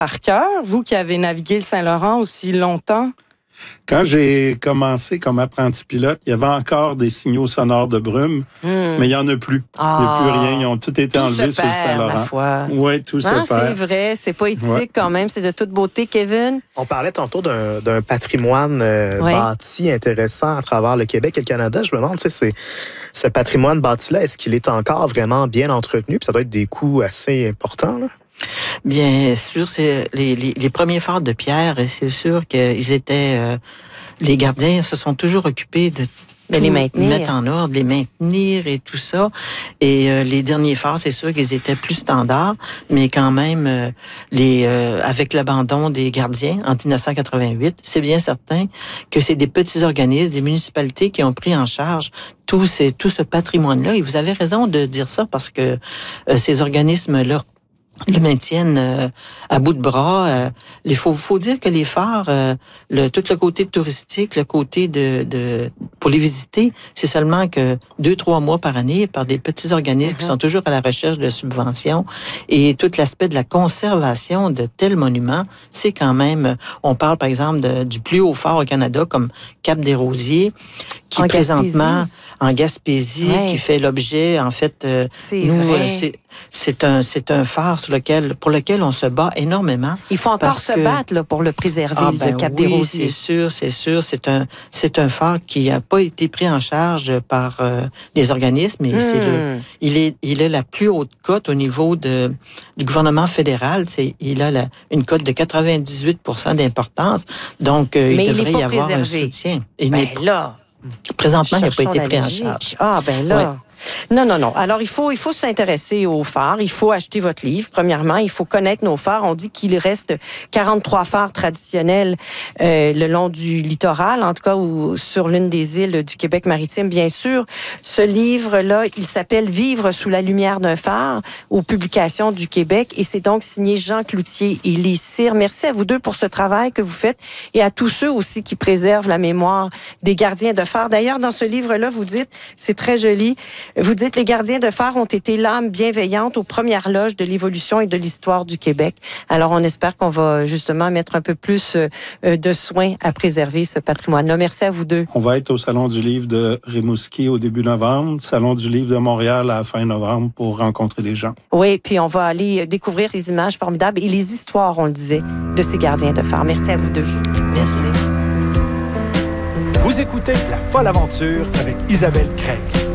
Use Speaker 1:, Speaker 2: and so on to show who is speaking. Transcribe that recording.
Speaker 1: par cœur, vous qui avez navigué le Saint-Laurent aussi longtemps?
Speaker 2: Quand j'ai commencé comme apprenti pilote, il y avait encore des signaux sonores de brume, mais il n'y en a plus. Il n'y a plus rien. Ils ont tout été enlevés sur le Saint-Laurent.
Speaker 1: Oui,
Speaker 2: tout se perd.
Speaker 1: C'est vrai, c'est poétique quand même, c'est de toute beauté, Kevin.
Speaker 3: On parlait tantôt d'un patrimoine bâti intéressant à travers le Québec et le Canada. Je me demande, ce patrimoine bâti-là, est-ce qu'il est encore vraiment bien entretenu? Puis ça doit être des coûts assez importants, là.
Speaker 4: Bien sûr, c'est les premiers phares de pierre, et c'est sûr qu'ils étaient... les gardiens se sont toujours occupés de
Speaker 1: les
Speaker 4: mettre en ordre, les maintenir et tout ça. Et les derniers phares, c'est sûr qu'ils étaient plus standards, mais quand même, avec l'abandon des gardiens en 1988, c'est bien certain que c'est des petits organismes, des municipalités qui ont pris en charge tout ce patrimoine-là. Et vous avez raison de dire ça parce que ces organismes-là le maintiennent à bout de bras. Il faut dire que les phares, tout le côté touristique, le côté pour les visiter, c'est seulement que 2-3 mois par année par des petits organismes qui sont toujours à la recherche de subventions. Et tout l'aspect de la conservation de tels monuments, c'est quand même... On parle, par exemple, du plus haut phare au Canada, comme Cap-des-Rosiers, qui présentement, en Gaspésie, qui fait l'objet, en fait... C'est un phare pour lequel on se bat énormément.
Speaker 1: Il faut encore se battre là, pour le préserver, le Cap-des-Rosiers.
Speaker 4: C'est sûr. C'est un phare qui n'a pas été pris en charge par les organismes. Et il est la plus haute cote au niveau du gouvernement fédéral. Il a une cote de 98% d'importance. Donc, il devrait y avoir un soutien. Présentement, il n'a pas été pris en charge.
Speaker 1: Ouais. Non. Alors, il faut s'intéresser aux phares. Il faut acheter votre livre. Premièrement, il faut connaître nos phares. On dit qu'il reste 43 phares traditionnels le long du littoral, en tout cas ou sur l'une des îles du Québec maritime, bien sûr. Ce livre-là, il s'appelle « Vivre sous la lumière d'un phare » aux Publications du Québec et c'est donc signé Jean Cloutier et Lise Cyr. Merci à vous deux pour ce travail que vous faites et à tous ceux aussi qui préservent la mémoire des gardiens de phare. D'ailleurs, dans ce livre-là, vous dites, c'est très joli, vous dites, les gardiens de phare ont été l'âme bienveillante aux premières loges de l'évolution et de l'histoire du Québec. Alors, on espère qu'on va justement mettre un peu plus de soin à préserver ce patrimoine-là. Merci à vous deux.
Speaker 2: On va être au Salon du livre de Rimouski au début novembre, Salon du livre de Montréal à la fin novembre pour rencontrer des gens.
Speaker 1: Oui, puis on va aller découvrir ces images formidables et les histoires, on le disait, de ces gardiens de phare. Merci à vous deux.
Speaker 4: Merci.
Speaker 5: Vous écoutez La Folle Aventure avec Isabelle Craig.